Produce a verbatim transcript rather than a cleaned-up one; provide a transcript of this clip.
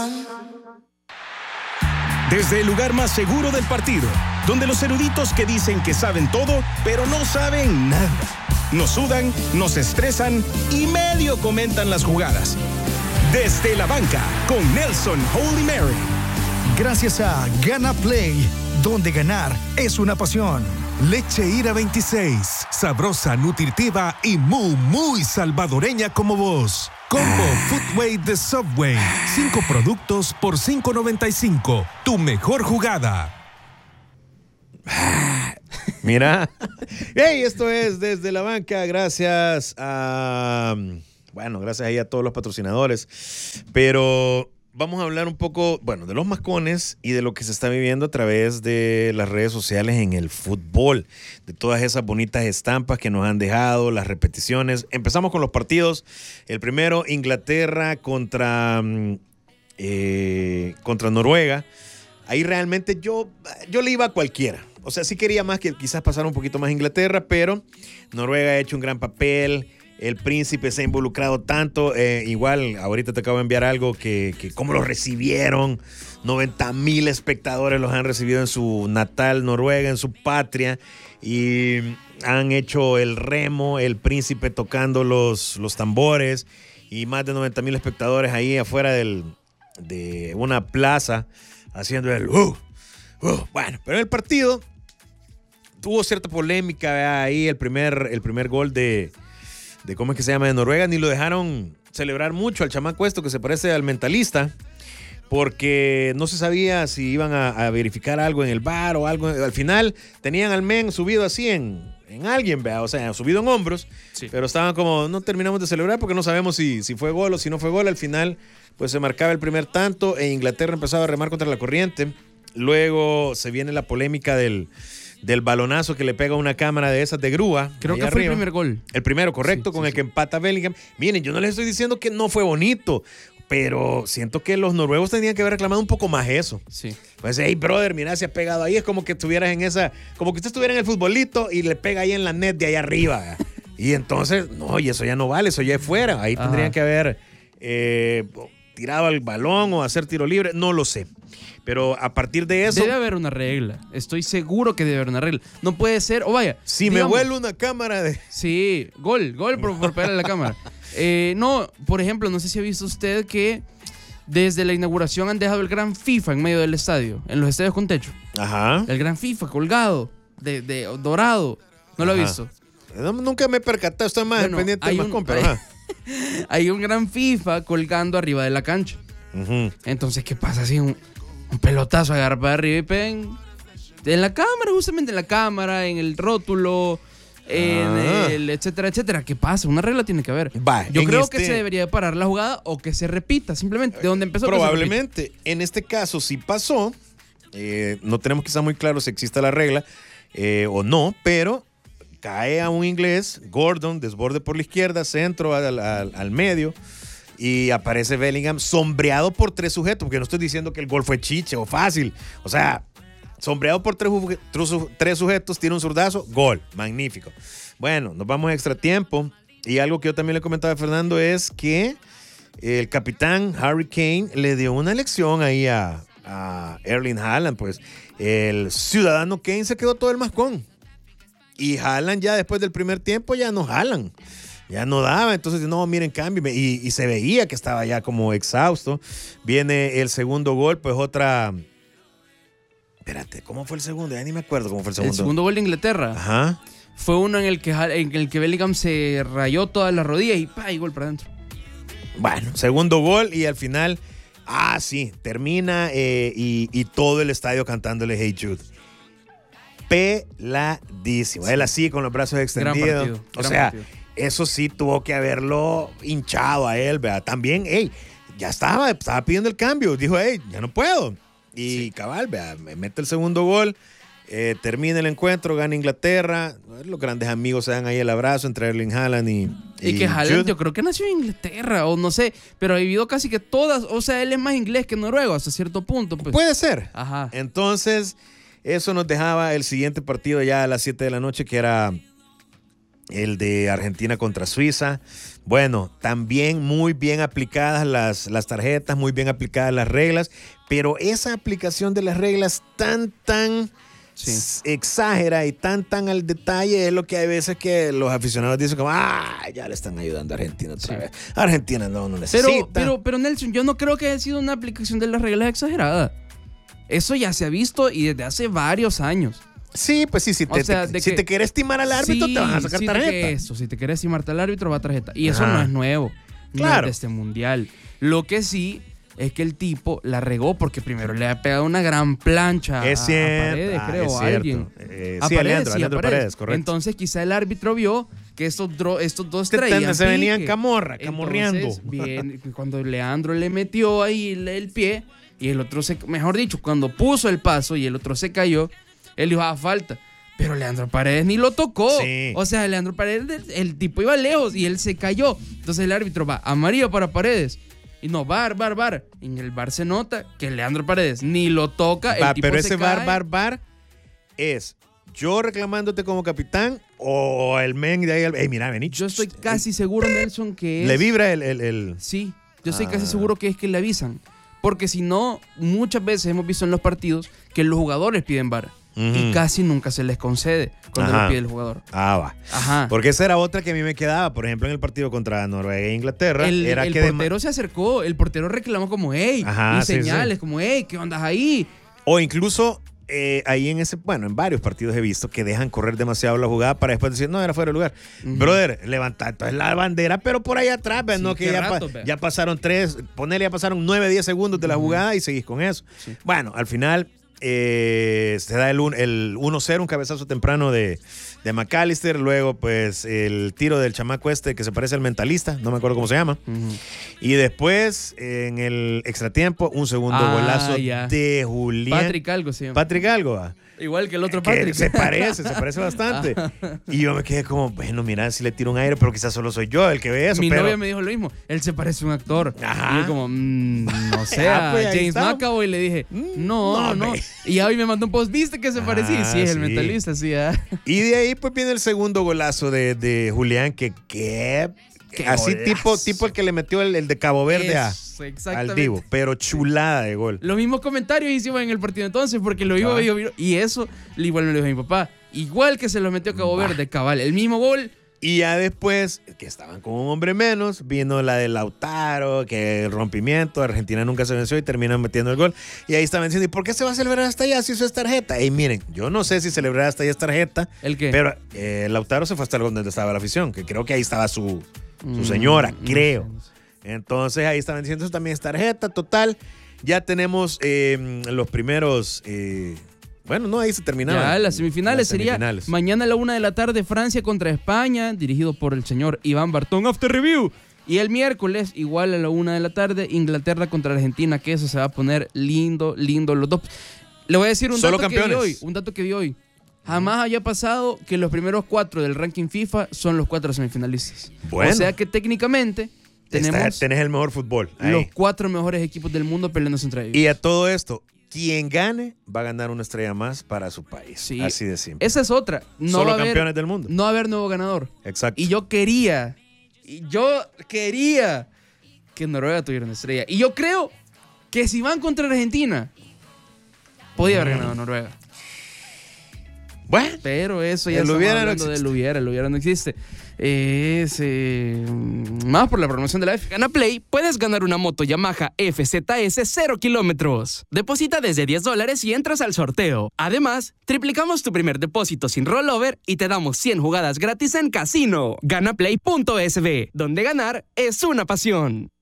Desde el lugar más seguro del partido, donde los eruditos que dicen que saben todo, pero no saben nada. Nos sudan, nos estresan y medio comentan las jugadas. Desde la banca, con Nelson Holy Mary. Gracias a Gana Play, donde ganar es una pasión. Leche Ira veintiséis, sabrosa, nutritiva y muy, muy salvadoreña como vos. Combo Footway de Subway. Cinco productos por cinco noventa y cinco. Tu mejor jugada. Mira. Hey, esto es Desde la Banca. Gracias a... Bueno, gracias ahí a todos los patrocinadores. Pero vamos a hablar un poco, bueno, de los mascones y de lo que se está viviendo a través de las redes sociales en el fútbol. De todas esas bonitas estampas que nos han dejado, las repeticiones. Empezamos con los partidos. El primero, Inglaterra contra, eh, contra Noruega. Ahí realmente yo, yo le iba a cualquiera. O sea, sí quería más que quizás pasar un poquito más Inglaterra, pero Noruega ha hecho un gran papel. El príncipe se ha involucrado tanto. Eh, igual, ahorita te acabo de enviar algo que, que cómo lo recibieron. noventa mil espectadores los han recibido en su natal Noruega, en su patria. Y han hecho el remo, el príncipe tocando los, los tambores. Y más de noventa mil espectadores ahí afuera del, de una plaza haciendo el... Uh, uh. Bueno, pero el partido tuvo cierta polémica, ¿verdad? Ahí el primer, el primer gol de... de cómo es que se llama de Noruega, ni lo dejaron celebrar mucho al chamaco esto que se parece al mentalista, porque no se sabía si iban a, a verificar algo en el V A R o algo. Al final tenían al men subido así en, en alguien, ¿vea? O sea, subido en hombros, sí. Pero estaban como, no terminamos de celebrar porque no sabemos si, si fue gol o si no fue gol. Al final, pues se marcaba el primer tanto e Inglaterra empezaba a remar contra la corriente. Luego se viene la polémica del... del balonazo que le pega una cámara de esas de grúa. Creo que fue arriba. El primer gol. El primero, correcto, sí, con sí, el sí. que empata Bellingham. Miren, yo no les estoy diciendo que no fue bonito, pero siento que los noruegos tenían que haber reclamado un poco más eso. Sí. Pues, hey, brother, mira, se ha pegado ahí. Es como que estuvieras en esa, como que usted estuviera en el futbolito y le pega ahí en la net de ahí arriba. Y entonces, no, y eso ya no vale, eso ya es fuera. Ahí Ajá. tendrían que haber eh, tirado el balón o hacer tiro libre, no lo sé. Pero a partir de eso... Debe haber una regla. Estoy seguro que debe haber una regla. No puede ser... O vaya... Si digamos, me vuelve una cámara de... Sí, gol. Gol por, por pegarle a la cámara. Eh, no, por ejemplo, no sé si ha visto usted que desde la inauguración han dejado el gran FIFA en medio del estadio. En los estadios con techo. Ajá. El gran FIFA colgado. De, de dorado. ¿No lo ha visto? No, nunca me he percatado. Estoy más bueno, pendiente del mascón, pero... Hay, hay un gran FIFA colgando arriba de la cancha. Uh-huh. Entonces, ¿qué pasa si un... Un pelotazo agarra para arriba y pegan en la cámara, justamente en la cámara, en el rótulo, en ah. el etcétera, etcétera. ¿Qué pasa? Una regla tiene que haber. Va, Yo creo este... que se debería parar la jugada o que se repita, simplemente, de donde empezó. Probablemente. En este caso, si pasó, eh, no tenemos quizá muy claro si existe la regla eh, o no, pero cae a un inglés, Gordon, desborde por la izquierda, centro al, al, al medio. Y aparece Bellingham sombreado por tres sujetos, porque no estoy diciendo que el gol fue chiche o fácil. O sea, sombreado por tres, tres sujetos, tiene un zurdazo, gol, magnífico. Bueno, nos vamos a extra tiempo. Y algo que yo también le comentaba a Fernando es que el capitán Harry Kane le dio una lección ahí a, a Erling Haaland. Pues el ciudadano Kane se quedó todo el mascón. Y Haaland ya después del primer tiempo ya no Haaland. Ya no daba, entonces no, miren, cambio. Y, y se veía que estaba ya como exhausto. Viene el segundo gol, pues otra... Espérate, ¿cómo fue el segundo? Ya ni me acuerdo cómo fue el segundo. El segundo gol de Inglaterra. Ajá. Fue uno en el que, en el que Bellingham se rayó todas las rodillas y ¡pah! Y gol para adentro. Bueno, segundo gol y al final... Ah, sí, termina eh, y, y todo el estadio cantándole Hey Jude. Peladísimo. Sí. Él así con los brazos extendidos. Gran partido, o gran sea... partido. Eso sí tuvo que haberlo hinchado a él, ¿verdad? También, hey, ya estaba, estaba pidiendo el cambio. Dijo, hey, ya no puedo. Y sí. cabal, ¿verdad? Me mete el segundo gol, eh, termina el encuentro, gana Inglaterra. Los grandes amigos se dan ahí el abrazo entre Erling Haaland y Y, y que Haaland, yo creo que nació en Inglaterra, o no sé, pero ha vivido casi que todas. O sea, él es más inglés que noruego hasta cierto punto. Pues. Puede ser. Ajá. Entonces, eso nos dejaba el siguiente partido ya a las siete de la noche, que era... el de Argentina contra Suiza. Bueno, también muy bien aplicadas las, las tarjetas, muy bien aplicadas las reglas, pero esa aplicación de las reglas tan, tan sí. exagera y tan, tan al detalle es lo que hay veces que los aficionados dicen como, ah, ya le están ayudando a Argentina otra sí. vez. Argentina no, no necesita. Pero, pero, pero Nelson, yo no creo que haya sido una aplicación de las reglas exagerada. Eso ya se ha visto y desde hace varios años. Sí, pues sí, si te, o sea, te, si que, te quieres estimar al árbitro, sí, te van a sacar sí tarjeta. Te eso, si te quieres estimarte al árbitro, va tarjeta. Y eso Ajá. no es nuevo. Claro. No es de este mundial. Lo que sí es que el tipo la regó porque primero le ha pegado una gran plancha es a, cierto. a Paredes, ah, creo, a alguien. Eh, a sí, Paredes, Leandro, sí, Leandro a Paredes. Paredes, correcto. Entonces quizá el árbitro vio que estos, dro, estos dos se traían Se pique. venían camorra, camorreando. Entonces, bien, cuando Leandro le metió ahí el, el pie y el otro se, mejor dicho, cuando puso el paso y el otro se cayó, él dijo, ah, falta. Pero Leandro Paredes ni lo tocó. Sí. O sea, Leandro Paredes, el, el tipo iba lejos y él se cayó. Entonces el árbitro va, amarillo para Paredes. Y no, bar, bar, bar. En el bar se nota que Leandro Paredes ni lo toca. Va, el tipo pero se ese cae. bar, bar, bar es yo reclamándote como capitán o el men de ahí. Hey, mira, vení. Yo estoy casi seguro, Nelson, que es. Le vibra el. el, el... Sí, yo estoy ah. casi seguro que es que le avisan. Porque si no, muchas veces hemos visto en los partidos que los jugadores piden bar. Uh-huh. Y casi nunca se les concede cuando Ajá. lo pide el jugador. Ah, va. Ajá. Porque esa era otra que a mí me quedaba. Por ejemplo, en el partido contra Noruega e Inglaterra. El, era el que portero de... se acercó, el portero reclamó como, hey, Ajá, y sí, señales sí. como, hey, ¿qué onda ahí? O incluso eh, ahí en ese, bueno, en varios partidos he visto que dejan correr demasiado la jugada para después decir, no, era fuera de lugar. Uh-huh. Brother, levanta entonces la bandera, pero por ahí atrás, ¿ves? Sí, no que ya, rato, pa- ya pasaron tres, ponele, ya pasaron nueve, diez segundos de la uh-huh. jugada y seguís con eso. Sí. Bueno, al final... Eh, se da el, un, el uno cero, un cabezazo temprano de, de McAllister, luego pues el tiro del chamaco este que se parece al Mentalista, no me acuerdo cómo se llama, uh-huh. y después en el extratiempo un segundo ah, golazo ya. de Julián Patrick Algo se llama. Patrick Algo, ¿va? Igual que el otro Patrick. Se parece, se parece bastante. Y yo me quedé como, bueno, mira, si le tiro un aire, pero quizás solo soy yo el que ve eso. Mi pero... novia me dijo lo mismo. Él se parece a un actor. Ajá. Y yo como, mmm, no sé, ah, pues James McAvoy le dije, no, no, no. Y ya hoy me mandó un post, ¿viste que se parecía? Ah, sí, es el sí. Mentalista, sí. ¿eh? Y de ahí pues viene el segundo golazo de, de Julián, que qué... Qué así tipo, tipo el que le metió el, el de Cabo Verde a, al Divo, pero chulada de gol. Los mismos comentarios hicimos en el partido entonces, porque lo iba, ah. y eso igual me lo dijo mi papá. Igual que se lo metió a Cabo bah. Verde, cabal, el mismo gol. Y ya después, que estaban con un hombre menos, vino la de Lautaro, que el rompimiento, Argentina nunca se venció y terminan metiendo el gol. Y ahí estaban diciendo, ¿y por qué se va a celebrar hasta allá si eso es tarjeta? Y miren, yo no sé si celebrar hasta allá es tarjeta. ¿El qué? Pero eh, Lautaro se fue hasta donde estaba la afición, que creo que ahí estaba su... su señora, mm, creo. No sé, no sé. Entonces ahí estaban diciendo eso también es tarjeta, total. Ya tenemos eh, los primeros, eh, bueno, no, ahí se terminaron. Ya, las semifinales, las semifinales sería mañana a la una de la tarde Francia contra España, dirigido por el señor Iván Bartón, After Review. Y el miércoles, igual a la una de la tarde, Inglaterra contra Argentina, que eso se va a poner lindo, lindo. Los dos. Le voy a decir un Solo dato campeones. que vi hoy, un dato que vi hoy. Jamás haya pasado que los primeros cuatro del ranking FIFA son los cuatro semifinalistas. Bueno. O sea que técnicamente tenemos Está, tenés el mejor fútbol. Ahí. Los cuatro mejores equipos del mundo peleándose entre ellos. Y a todo esto, quien gane va a ganar una estrella más para su país. Sí. Así de simple. Esa es otra. No Solo va a haber, campeones del mundo. No va a haber nuevo ganador. Exacto. Y yo quería, y yo quería que Noruega tuviera una estrella. Y yo creo que si van contra Argentina, podía haber ganado Noruega. Bueno, pero eso ya el estamos hubiera hablando no del hubiera, el hubiera no existe. Es eh, más por la promoción de la F. Gana Play, puedes ganar una moto Yamaha F Z S cero kilómetros. Deposita desde diez dólares y entras al sorteo. Además, triplicamos tu primer depósito sin rollover y te damos cien jugadas gratis en casino. Ganaplay punto es be, donde ganar es una pasión.